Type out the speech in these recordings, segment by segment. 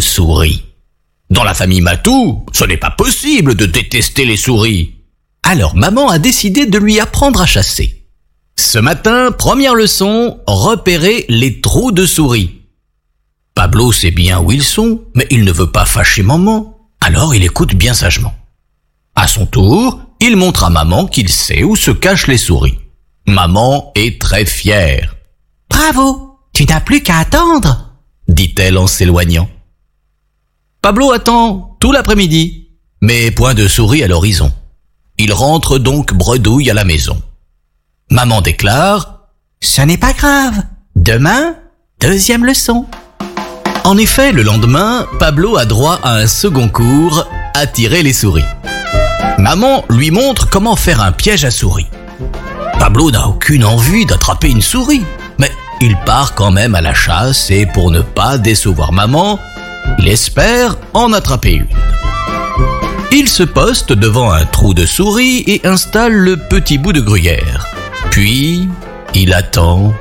souris. Dans la famille Matou, ce n'est pas possible de détester les souris. Alors maman a décidé de lui apprendre à chasser. Ce matin, première leçon, repérer les trous de souris. Pablo sait bien où ils sont, mais il ne veut pas fâcher maman, alors il écoute bien sagement. À son tour, il montre à maman qu'il sait où se cachent les souris. Maman est très fière. « Bravo, tu n'as plus qu'à attendre !» dit-elle en s'éloignant. Pablo attend tout l'après-midi, mais point de souris à l'horizon. Il rentre donc bredouille à la maison. Maman déclare « Ce n'est pas grave, demain, deuxième leçon !» En effet, le lendemain, Pablo a droit à un second cours, attirer les souris. Maman lui montre comment faire un piège à souris. Pablo n'a aucune envie d'attraper une souris, mais il part quand même à la chasse et pour ne pas décevoir maman, il espère en attraper une. Il se poste devant un trou de souris et installe le petit bout de gruyère. Puis, il attend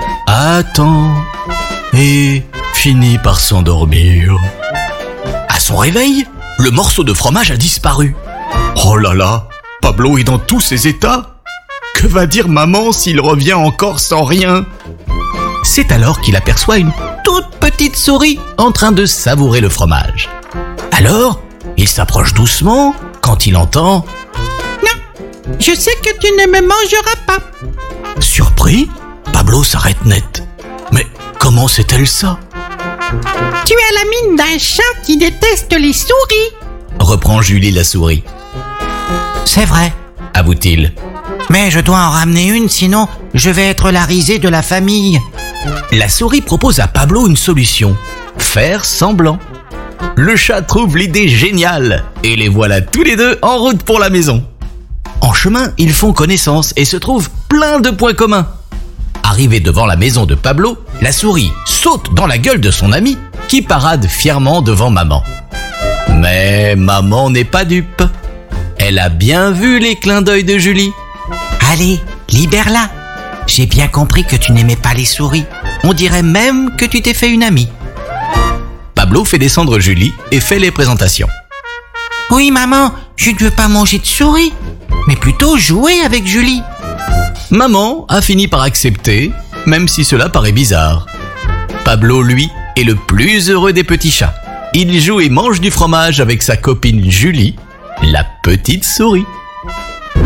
et finit par s'endormir. À son réveil, le morceau de fromage a disparu. Oh là là, Pablo est dans tous ses états. Que va dire maman s'il revient encore sans rien? C'est alors qu'il aperçoit une toute petite souris en train de savourer le fromage. Alors, il s'approche doucement quand il entend « Non, je sais que tu ne me mangeras pas. » Surpris, Pablo s'arrête net. Mais comment sait-elle ça? « Tu as la mine d'un chat qui déteste les souris. » reprend Julie la souris. « C'est vrai, » avoue-t-il. « Mais je dois en ramener une, sinon je vais être la risée de la famille. » La souris propose à Pablo une solution. Faire semblant. Le chat trouve l'idée géniale et les voilà tous les deux en route pour la maison. En chemin, ils font connaissance et se trouvent plein de points communs. Arrivé devant la maison de Pablo, la souris saute dans la gueule de son ami qui parade fièrement devant maman. Mais maman n'est pas dupe. Elle a bien vu les clins d'œil de Julie. « Allez, libère-la. J'ai bien compris que tu n'aimais pas les souris. On dirait même que tu t'es fait une amie. » Pablo fait descendre Julie et fait les présentations. « Oui, maman, je ne veux pas manger de souris, mais plutôt jouer avec Julie. » Maman a fini par accepter, même si cela paraît bizarre. Pablo, lui, est le plus heureux des petits chats. Il joue et mange du fromage avec sa copine Julie, la petite souris.